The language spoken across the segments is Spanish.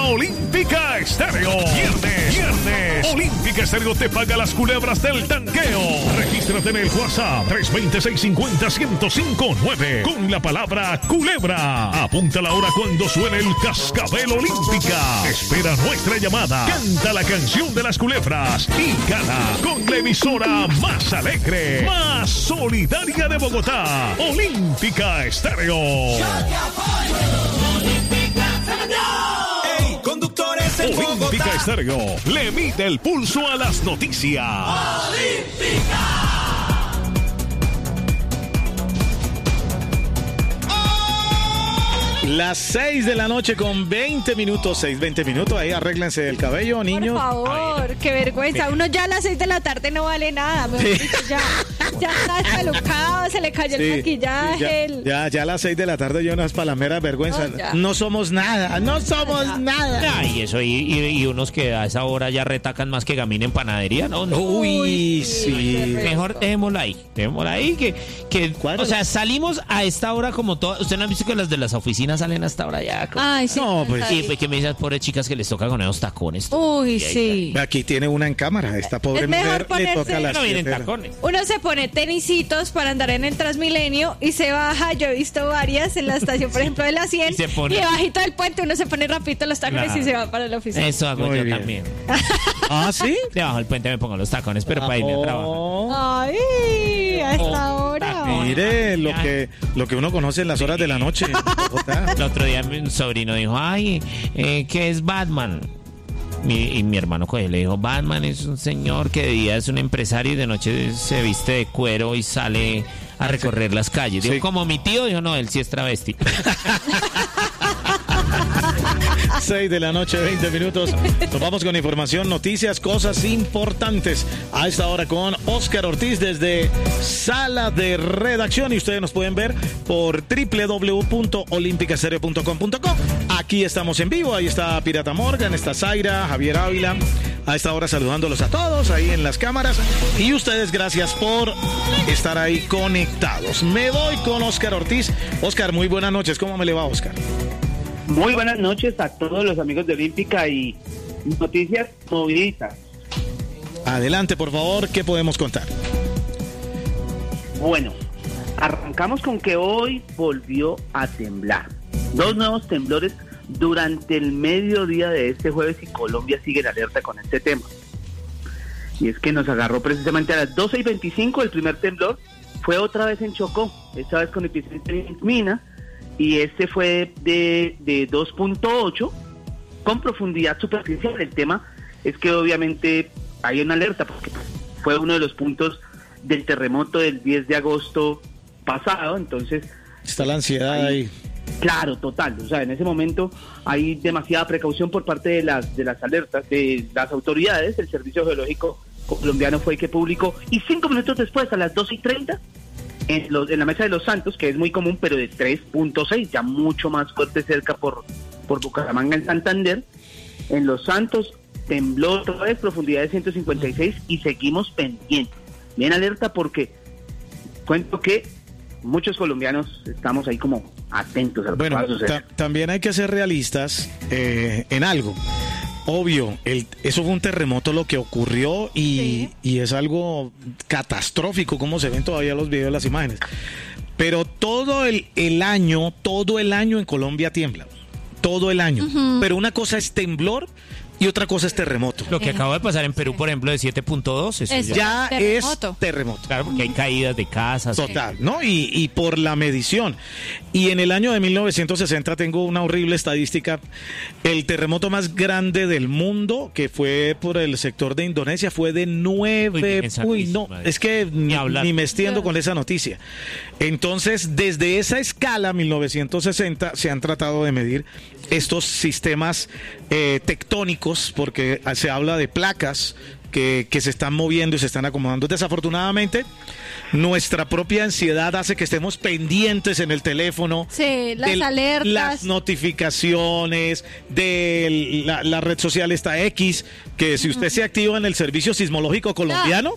Olímpica Estéreo. Viernes. Olímpica Estéreo te paga las culebras del tanqueo. Regístrate en el WhatsApp 320-650-1059 con la palabra culebra. Apunta la hora cuando suene el cascabel Olímpica. Espera nuestra llamada. Canta la canción de las culebras y gana con la emisora más alegre, más solidaria de Bogotá. Olímpica Estéreo. Hey, conductores en Bogotá. Olímpica Estéreo le mide el pulso a las noticias. Olímpica. Las 6 de la noche con 20 minutos, 6:20 minutos. Ahí arréglense el cabello, niños. Por favor, qué vergüenza. Uno ya a las 6 de la tarde no vale nada. Ya está despelucado, se le cayó el maquillaje. Ya a las 6 de la tarde yo no es para la mera vergüenza. No somos nada. Ay, eso, y unos que a esa hora ya retacan más que gamín en panadería, ¿no? Uy, sí. Mejor dejémosla ahí, que o sea, salimos a esta hora como todas. ¿Usted no ha visto que las de las oficinas salen hasta ahora ya? Ay, sí. No, pues. Y que me dicen, pobres chicas que les toca con esos tacones. Uy, sí. Aquí tiene una en cámara. Esta pobre Es mejor mujer le toca las no vienen 7. tacones. Uno se pone tenisitos para andar en el Transmilenio y se baja. Yo he visto varias en la estación, por ejemplo, de la 100. Y bajito del puente uno se pone rapidito los tacones y se va para la oficina. Eso hago Muy yo bien. también. ¿Ah, sí? Debajo del puente me pongo los tacones, pero para irme a trabajar. Ay, a esta hora. Mire lo que uno conoce en las horas de la noche en Bogotá. El otro día mi sobrino dijo, ay, ¿qué es Batman? Y mi hermano le dijo, Batman es un señor que de día es un empresario y de noche se viste de cuero y sale a recorrer las calles. Dijo, como mi tío, dijo, no, él sí es travesti. 6 de la noche, 20 minutos. Nos vamos con información, noticias, cosas importantes. A esta hora con Oscar Ortiz desde Sala de Redacción. Y ustedes nos pueden ver por www.olimpicastereo.com.co. Aquí estamos en vivo. Ahí está Pirata Morgan, está Zaira, Javier Ávila. A esta hora saludándolos a todos ahí en las cámaras. Y ustedes, gracias por estar ahí conectados. Me voy con Oscar Ortiz. Oscar, muy buenas noches. ¿Cómo me le va, Oscar? Muy buenas noches a todos los amigos de Olímpica y noticias moviditas. Adelante, por favor, ¿qué podemos contar? Bueno, arrancamos con que hoy volvió a temblar. 2 nuevos temblores durante el mediodía de este jueves y Colombia sigue en alerta con este tema. Y es que nos agarró precisamente a las 12:25 el primer temblor. Fue otra vez en Chocó, esta vez con epicentro en Mina. Y este fue de 2.8 con profundidad superficial. El tema es que obviamente hay una alerta porque fue uno de los puntos del terremoto del 10 de agosto pasado, entonces... Está la ansiedad ahí. Claro, total. O sea, en ese momento hay demasiada precaución por parte de las alertas de las autoridades. El Servicio Geológico Colombiano fue el que publicó. Y 5 minutos después, a las 12:30... En la Mesa de los Santos, que es muy común, pero de 3.6, ya mucho más fuerte cerca por Bucaramanga en Santander. En Los Santos tembló otra vez, profundidad de 156 y seguimos pendientes. Bien alerta porque cuento que muchos colombianos estamos ahí como atentos a lo que va a suceder. También hay que ser realistas en algo. Obvio, eso fue un terremoto lo que ocurrió y es algo catastrófico como se ven todavía los videos, las imágenes. Pero todo el año en Colombia tiembla. Todo el año. Pero una cosa es temblor y otra cosa es terremoto. Lo que acaba de pasar en Perú, por ejemplo, de 7.2, eso ya es terremoto. Claro, porque hay caídas de casas. Total, ¿no? Y por la medición. Y en el año de 1960 tengo una horrible estadística. El terremoto más grande del mundo, que fue por el sector de Indonesia, fue de 9. Es que ni me extiendo con esa noticia. Entonces, desde esa escala, 1960, se han tratado de medir estos sistemas tectónicos, porque se habla de placas que se están moviendo y se están acomodando. Desafortunadamente, nuestra propia ansiedad hace que estemos pendientes en el teléfono. Sí, las alertas. Las notificaciones de la red social esta X, que si usted se activa en el Servicio Sismológico Colombiano,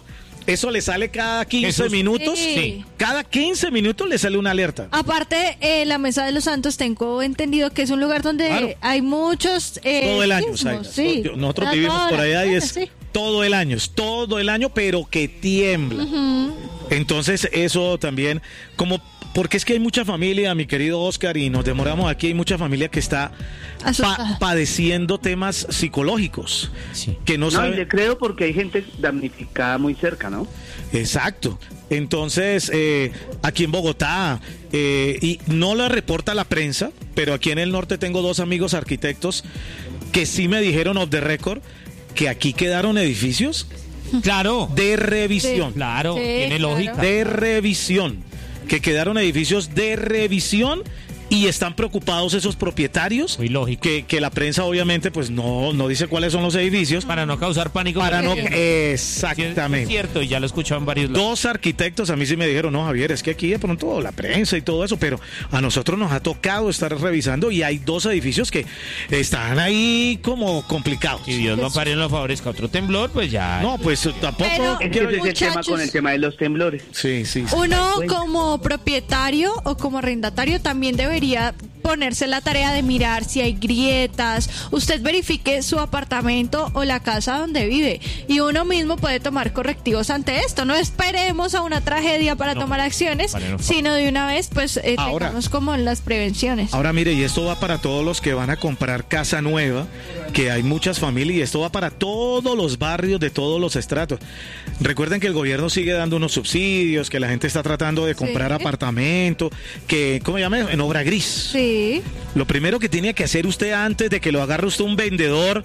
Eso le sale cada 15 minutos. Sí. Cada 15 minutos le sale una alerta. Aparte, la Mesa de los Santos, tengo entendido que es un lugar donde Claro. hay muchos Todo el año, sismos, Zaira. sí. Nosotros Ah, vivimos toda por la- allá y bueno, es sí. todo el año, pero que tiembla. Entonces eso también, porque es que hay mucha familia, mi querido Oscar, y nos demoramos aquí, hay mucha familia que está Asustada. padeciendo temas psicológicos, Sí. que no No, y saben. le creo porque hay gente damnificada muy cerca, ¿no? Exacto. Entonces, aquí en Bogotá, y no lo reporta la prensa, pero aquí en el norte tengo 2 amigos arquitectos que sí me dijeron off the record que aquí quedaron edificios Claro, de revisión. claro, Sí, tiene claro. lógica. De revisión. Que quedaron edificios de revisión y están preocupados esos propietarios. Muy lógico. Que la prensa obviamente pues no dice cuáles son los edificios. Para no causar pánico. Para no... Sí, es Exactamente. cierto, y ya lo he escuchado en varios lados. 2 arquitectos a mí sí me dijeron, no, Javier, es que aquí de pronto la prensa y todo eso, pero a nosotros nos ha tocado estar revisando y hay 2 edificios que están ahí como complicados. Si Dios lo ampare y no lo favorezca otro temblor, pues ya. No, pues tampoco... Pero- Es que quiero- ese es el tema Muchachos. con el tema de los temblores. Sí, sí, sí. Uno como propietario o como arrendatario también debería ponerse la tarea de mirar si hay grietas. Usted verifique su apartamento o la casa donde vive y uno mismo puede tomar correctivos ante esto. No esperemos a una tragedia para tomar acciones, vale, no, sino de una vez pues Ahora- tengamos como las prevenciones. Ahora mire, y esto va para todos los que van a comprar casa nueva, que hay muchas familias, y esto va para todos los barrios de todos los estratos. Recuerden que el gobierno sigue dando unos subsidios, que la gente está tratando de comprar Sí. apartamento, que, ¿cómo se llama? En obra gris. Sí. Lo primero que tiene que hacer usted antes de que lo agarre usted un vendedor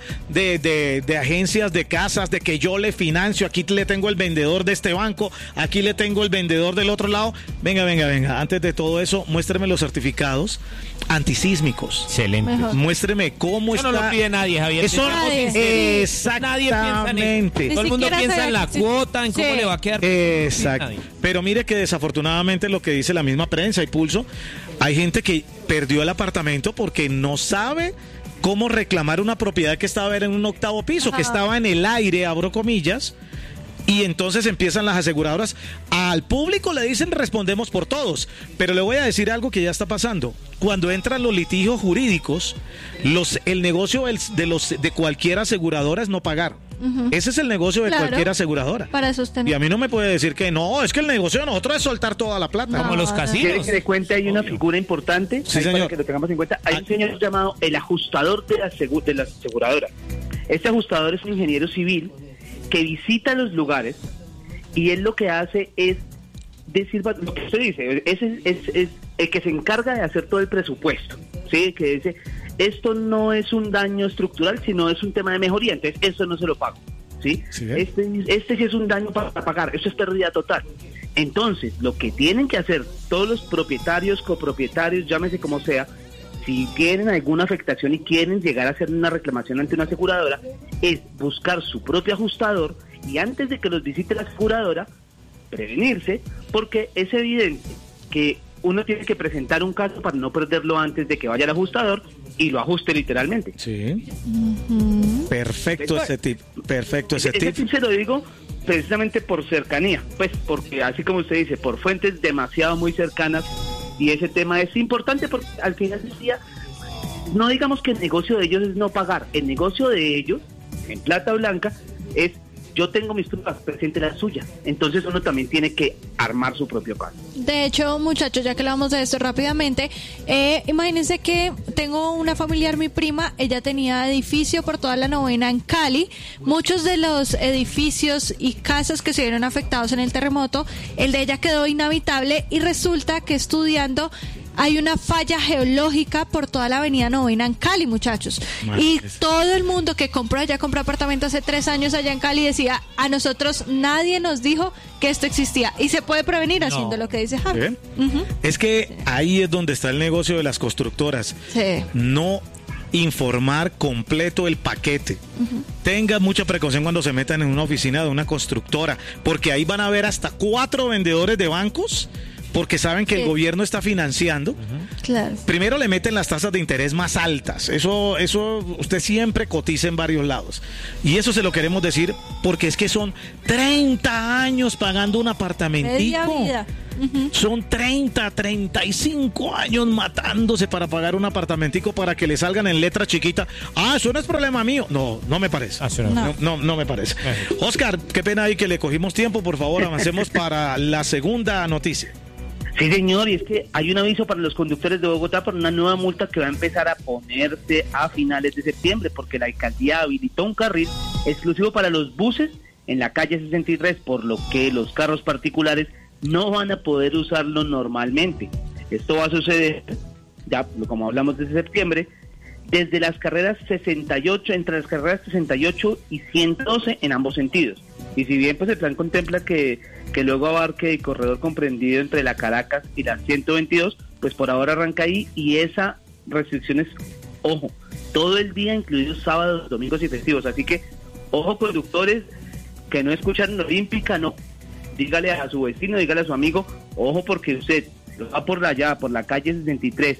de agencias de casas, de que yo le financio, aquí le tengo el vendedor de este banco, aquí le tengo el vendedor del otro lado. Venga, antes de todo eso, muéstreme los certificados antisísmicos. Excelente. Mejor. Muéstreme cómo Eso está. no lo pide nadie, Javier. Eso Seamos Nadie. sinceros. Exactamente. Nadie piensa en eso. Todo el mundo siquiera piensa en la sabe- cuota, en cómo Sí. le va a quedar. Exacto. Nadie. Pero mire que desafortunadamente lo que dice la misma prensa y Pulso, hay gente que perdió el apartamento porque no sabe cómo reclamar una propiedad que estaba en un 8º piso, que Ajá. estaba en el aire, abro comillas. Y entonces empiezan las aseguradoras. Al público le dicen respondemos por todos. Pero le voy a decir algo que ya está pasando. Cuando entran los litigios jurídicos, el negocio de cualquier aseguradora es no pagar. Ese es el negocio de Claro. cualquier aseguradora. Para sostener. Y a mí no me puede decir que no, es que el negocio de nosotros es soltar toda la plata. Como los no. ¿Quiere casinos. que le cuente? Hay una figura importante Sí, ahí señor. para que lo tengamos en cuenta. Hay un señor llamado el ajustador de la aseguradora. Este ajustador es un ingeniero civil que visita los lugares y él lo que hace es decir lo que usted dice, es el que se encarga de hacer todo el presupuesto, ¿sí? Que dice, esto no es un daño estructural, sino es un tema de mejoría, entonces eso no se lo pago, ¿sí? Sí. Este sí es un daño para pagar, eso es pérdida total. Entonces, lo que tienen que hacer todos los propietarios, copropietarios, llámese como sea, si tienen alguna afectación y quieren llegar a hacer una reclamación ante una aseguradora, es buscar su propio ajustador y antes de que los visite la aseguradora, prevenirse, porque es evidente que uno tiene que presentar un caso para no perderlo antes de que vaya al ajustador y lo ajuste literalmente. Sí. Perfecto ese tip. Perfecto ese Ese tip. tip se lo digo precisamente por cercanía, pues porque así como usted dice, por fuentes demasiado muy cercanas, y ese tema es importante porque al final del día, no digamos que el negocio de ellos es no pagar, el negocio de ellos, en plata blanca, es yo tengo mis pruebas, presente la suya, entonces uno también tiene que armar su propio caso. De hecho, muchachos, ya que hablamos de esto rápidamente, imagínense que tengo una familiar, mi prima, ella tenía edificio por toda la Novena en Cali. Muchos de los edificios y casas que se vieron afectados en el terremoto, el de ella quedó inhabitable y resulta que estudiando hay una falla geológica por toda la avenida Novena en Cali, muchachos. Y todo el mundo que compró apartamento hace 3 años allá en Cali decía, a nosotros nadie nos dijo que esto existía. Y se puede prevenir haciendo lo que dice Javi. ¿Ven? Es que ahí es donde está el negocio de las constructoras. Sí. No informar completo el paquete. Tenga mucha precaución cuando se metan en una oficina de una constructora, porque ahí van a ver hasta 4 vendedores de bancos porque saben que el gobierno está financiando. Claro. Primero le meten las tasas de interés más altas. Eso usted siempre cotiza en varios lados. Y eso se lo queremos decir porque es que son 30 años pagando un apartamentico. Media vida. Son 30, 35 años matándose para pagar un apartamentico para que le salgan en letra chiquita. Eso no es problema mío. No me parece. No me parece. Oscar, qué pena ahí que le cogimos tiempo. Por favor, avancemos para la segunda noticia. Sí, señor, y es que hay un aviso para los conductores de Bogotá por una nueva multa que va a empezar a ponerse a finales de septiembre, porque la alcaldía habilitó un carril exclusivo para los buses en la calle 63, por lo que los carros particulares no van a poder usarlo normalmente. Esto va a suceder, ya como hablamos desde septiembre, desde las carreras 68, entre las carreras 68 y 112 en ambos sentidos. Y si bien pues el plan contempla que luego abarque el corredor comprendido entre la Caracas y la 122, pues por ahora arranca ahí, y esa restricción es, ojo, todo el día, incluidos sábados, domingos y festivos. Así que, ojo, conductores que no escuchan la Olímpica, no. Dígale a su vecino, dígale a su amigo, ojo, porque usted va por allá, por la calle 63,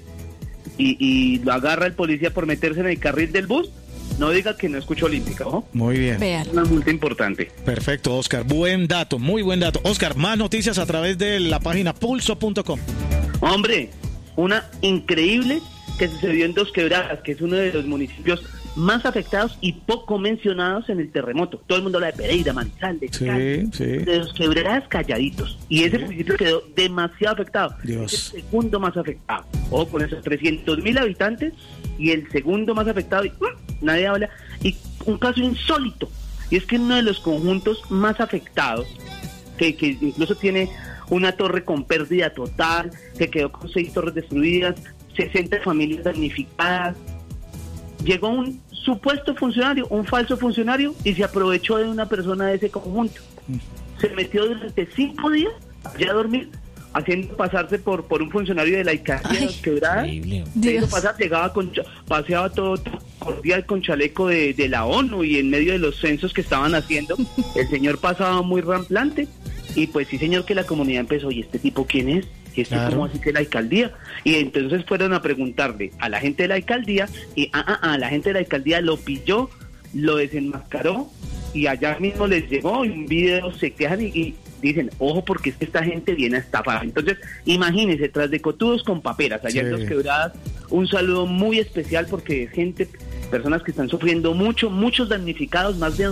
y lo agarra el policía por meterse en el carril del bus, no diga que no escuchó Olímpica, ojo. Muy bien. Vean. Una multa importante. Perfecto, Oscar. Buen dato, muy buen dato. Oscar, más noticias a través de la página pulso.com. Hombre, una increíble que sucedió en Dos Quebradas, que es uno de los municipios más afectados y poco mencionados en el terremoto. Todo el mundo habla de Pereira, Manizales, Cali, de Dos Quebradas calladitos. Y ese municipio quedó demasiado afectado. Dios. Es el segundo más afectado. Ojo, con esos 300,000 habitantes y el segundo más afectado. Y nadie habla. Y un caso insólito. Y es que uno de los conjuntos más afectados, que incluso tiene una torre con pérdida total, que quedó con 6 torres destruidas, 60 familias damnificadas. Llegó un supuesto funcionario, un falso funcionario, y se aprovechó de una persona de ese conjunto. Se metió durante 5 días allá a dormir, haciendo pasarse por un funcionario de la alcaldía de Dos Quebradas. Paseaba todo cordial con chaleco de la ONU, y en medio de los censos que estaban haciendo, el señor pasaba muy ramplante. Y pues sí, señor, que la comunidad empezó, ¿y este tipo quién es? ¿Y este cómo así que la alcaldía? Y entonces fueron a preguntarle a la gente de la alcaldía, y la gente de la alcaldía lo pilló, lo desenmascaró, y allá mismo les llegó y un video, se quejan y dicen, ojo, porque es que esta gente viene a estafar. Entonces, imagínense, tras de cotudos con paperas, allá en Dos Quebradas, un saludo muy especial, porque es gente, personas que están sufriendo mucho, muchos damnificados, más de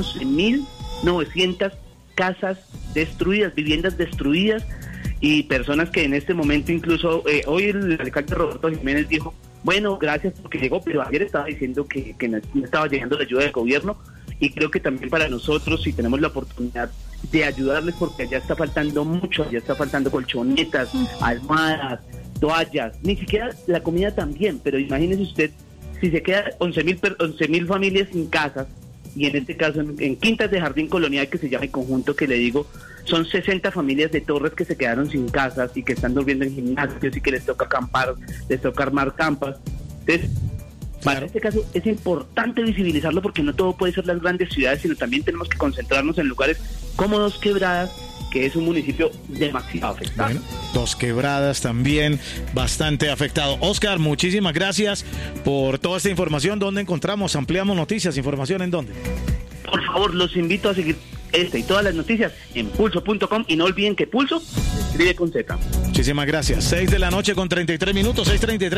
11.900 casas destruidas, viviendas destruidas, y personas que en este momento incluso, hoy el alcalde Roberto Jiménez dijo, bueno, gracias porque llegó, pero ayer estaba diciendo que no estaba llegando la ayuda del gobierno, y creo que también para nosotros, si tenemos la oportunidad de ayudarles, porque allá está faltando mucho, allá está faltando colchonetas, almohadas, toallas, ni siquiera la comida también, pero imagínese usted, si se queda 11.000 familias sin casas, y en este caso en Quintas de Jardín Colonial, que se llama el conjunto que le digo, son 60 familias de Torres que se quedaron sin casas y que están durmiendo en gimnasios y que les toca acampar, les toca armar campas. Entonces, para este caso es importante visibilizarlo, porque no todo puede ser las grandes ciudades, sino también tenemos que concentrarnos en lugares como Dos Quebradas, que es un municipio demasiado afectado. Bueno, Dos Quebradas también bastante afectado. Oscar, muchísimas gracias por toda esta información. ¿Dónde encontramos? Ampliamos noticias, información ¿en dónde? Por favor, los invito a seguir esta y todas las noticias en pulso.com, y no olviden que Pulso se escribe con Z. Muchísimas gracias. 6 de la noche con 33 minutos,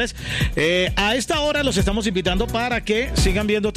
6:33. A esta hora los estamos invitando para que sigan viendo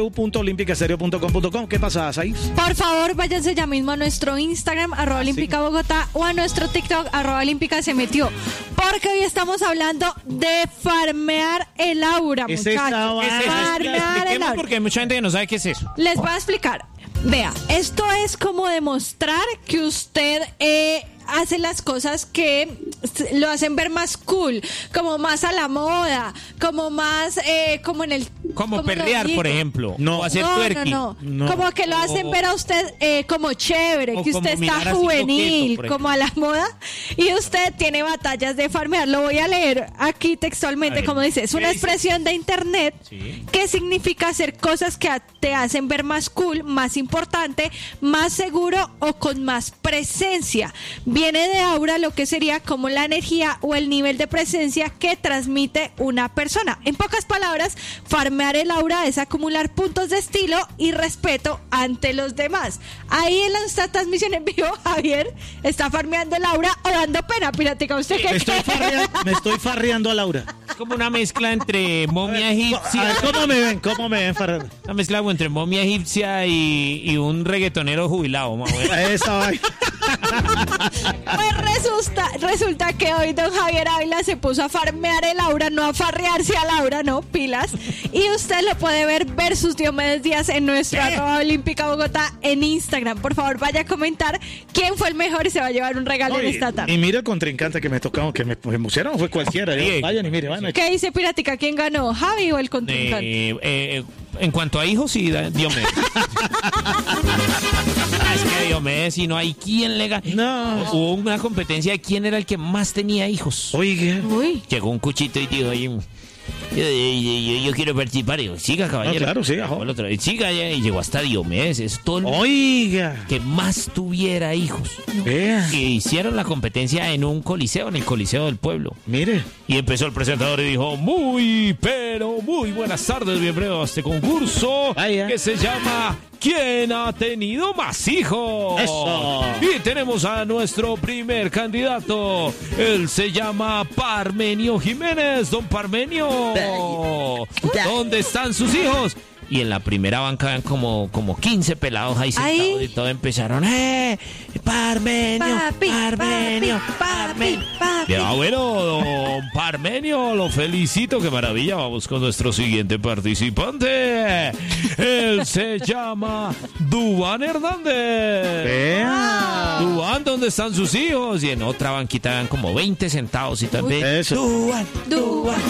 www.olimpicastereo.com.com. ¿Qué pasa, Saiz? Por favor, váyanse ya mismo a nuestro Instagram, @Olímpica Bogotá, o a nuestro TikTok, @Olímpica se metió. Porque hoy estamos hablando de farmear el aura, muchachos. Farmear el aura. Porque hay mucha gente que no sabe qué es eso. Les voy a explicar. Vea, esto es como demostrar que usted hace las cosas que lo hacen ver más cool, como más a la moda, como más como en el... Como perrear, por ejemplo. No, o hacer twerking. No. Como que lo hacen ver a usted como chévere, que usted está juvenil, como a la moda, y usted tiene batallas de farmear. Lo voy a leer aquí textualmente, como dice. Es una expresión de internet que significa hacer cosas que te hacen ver más cool, más importante, más seguro o con más presencia. viene de aura, lo que sería como la energía o el nivel de presencia que transmite una persona. En pocas palabras, farmear el aura es acumular puntos de estilo y respeto ante los demás. Ahí en esta transmisión en vivo, Javier está farmeando el aura o dando pena, Piratica. ¿Usted qué cree? Me estoy farreando a Laura. Es como una mezcla entre momia egipcia. ¿Cómo me ven farreando? Una mezcla entre momia egipcia y un reggaetonero jubilado, más o menos. Esa vaina. Pues resulta que hoy don Javier Ávila se puso a farmear el aura, no a farrearse al aura, no, pilas. Y usted lo puede ver sus Diomedes Díaz en nuestro @Olímpica Bogotá en Instagram. Por favor, vaya a comentar quién fue el mejor y se va a llevar un regalo en esta tarde. Y mire el contrincante que me tocó, que me pusieron, fue cualquiera. Vayan y mire, van. ¿Qué dice Piratica? ¿Quién ganó? ¿Javi o el contrincante? En cuanto a hijos, sí, Diomedes. Es que Diomedes, si no hay quien le gane. No. Hubo una competencia de quién era el que más tenía hijos. Oiga. Uy. Llegó un cuchito y dijo, oye, yo quiero participar. Y digo, siga, caballero. No, claro, siga, jo. El otro, siga, y llegó hasta Diomedes. Es todo el Oiga. que más tuviera hijos. Vea. Y hicieron la competencia en un coliseo, en el Coliseo del Pueblo. Mire. Y empezó el presentador y dijo, muy buenas tardes, bienvenidos a este concurso que se llama ¿Quién ha tenido más hijos? Eso. Y tenemos a nuestro primer candidato. Él se llama Parmenio Jiménez. Don Parmenio, ¿dónde están sus hijos? Y en la primera banca habían como 15 pelados ahí sentados y todos empezaron, Parmenio, Papi, Parmenio, papi. Ya, bueno, don Parmenio, lo felicito, qué maravilla. Vamos con nuestro siguiente participante. Él se llama Duván Hernández. Vea. Duván, ¿dónde están sus hijos? Y en otra banquita habían como 20 sentados y también. Eso. Duván.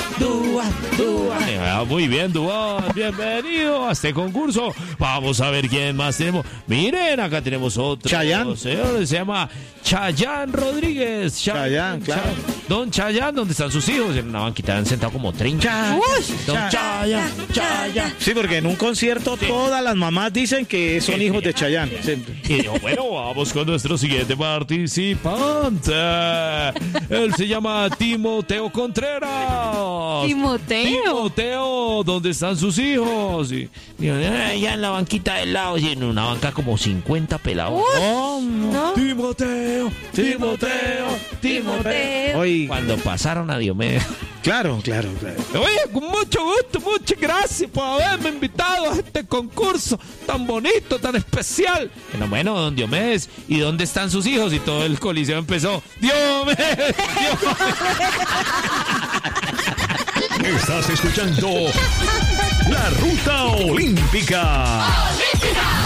Muy bien, Duván, bienvenido a este concurso. Vamos a ver quién más tenemos. Miren, acá tenemos otro. Chayán. Señor, se llama Chayán Rodríguez. Chayán, claro. Don Chayán, ¿dónde están sus hijos? En una banquita han sentado como 30. Don Chayán. Sí, porque en un concierto todas las mamás dicen que son hijos de Chayanne. Siempre. Y dijo, bueno, vamos con nuestro siguiente participante. Él se llama Timoteo Contreras. Timoteo, ¿dónde están sus hijos? Y dijo, allá en la banquita del lado, y en una banca como 50 pelados. ¿No? Timoteo. Oye, Cuando pasaron a Diomedes. claro. Oye, con mucho gusto, muchas gracias por haberme invitado a este concurso tan bonito, tan especial. Bueno, don Diomedes, ¿y dónde están sus hijos? Y todo el coliseo empezó, ¡Diomedes! Estás escuchando La Ruta Olímpica.